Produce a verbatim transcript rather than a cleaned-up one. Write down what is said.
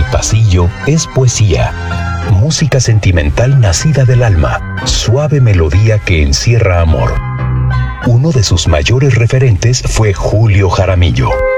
pasillo es poesía, música sentimental nacida del alma, suave melodía que encierra amor. Uno de sus mayores referentes fue Julio Jaramillo.